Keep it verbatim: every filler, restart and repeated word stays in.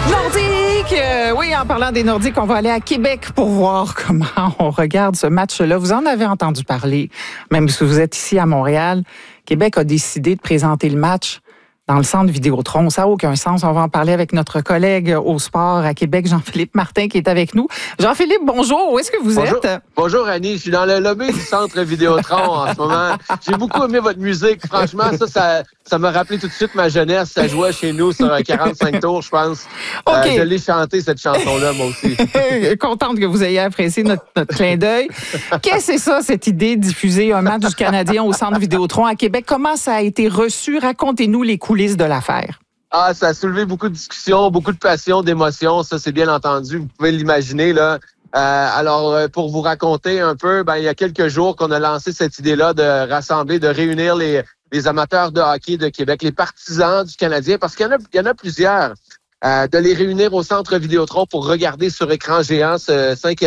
Nordiques! Euh, oui, en parlant des Nordiques, on va aller à Québec pour voir comment on regarde ce match-là. Vous en avez entendu parler, même si vous êtes ici à Montréal. Québec a décidé de présenter le match dans le centre Vidéotron. Ça n'a aucun sens. On va en parler avec notre collègue au sport à Québec, Jean-Philippe Martin, qui est avec nous. Jean-Philippe, bonjour. Où est-ce que vous bonjour. êtes? Bonjour, Annie. Je suis dans le lobby du centre Vidéotron en ce moment. J'ai beaucoup aimé votre musique. Franchement, ça, ça, ça m'a rappelé tout de suite ma jeunesse. Ça jouait chez nous sur un quarante-cinq tours, je pense. Okay. Euh, je l'ai chanté, cette chanson-là, moi aussi. Contente que vous ayez apprécié notre, notre clin d'œil. Qu'est-ce que c'est ça, cette idée de diffuser un match du Canadien au centre Vidéotron à Québec? Comment ça a été reçu? Racontez-nous les coulisses de l'affaire. Ah, ça a soulevé beaucoup de discussions, beaucoup de passion, d'émotions. Ça, c'est bien entendu. Vous pouvez l'imaginer, là. Euh, alors, pour vous raconter un peu, ben, il y a quelques jours qu'on a lancé cette idée-là de rassembler, de réunir les, les amateurs de hockey de Québec, les partisans du Canadien, parce qu'il y en a, il y en a plusieurs, euh, de les réunir au centre Vidéotron pour regarder sur écran géant ce cinq